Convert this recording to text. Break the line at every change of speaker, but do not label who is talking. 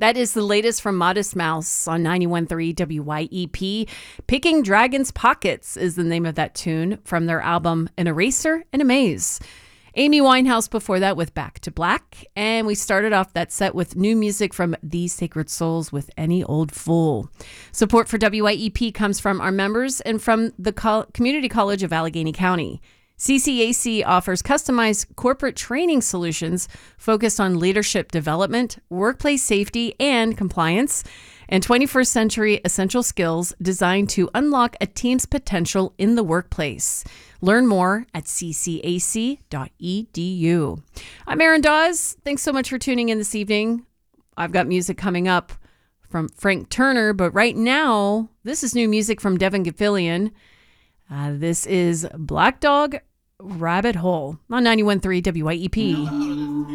That is the latest from Modest Mouse on 91.3 WYEP. Picking Dragon's Pockets is the name of that tune from their album An Eraser and a Maze. Amy Winehouse before that with Back to Black. And we started off that set with new music from These Sacred Souls with Any Old Fool. Support for WYEP comes from our members and from the Community College of Allegheny County. CCAC offers customized corporate training solutions focused on leadership development, workplace safety and compliance, and 21st century essential skills designed to unlock a team's potential in the workplace. Learn more at ccac.edu. I'm Erin Dawes. Thanks so much for tuning in this evening. I've got music coming up from Frank Turner, but right now, this is new music from Devin Gilfillian. This is Black Dog Rabbit Hole on 91.3 WYEP.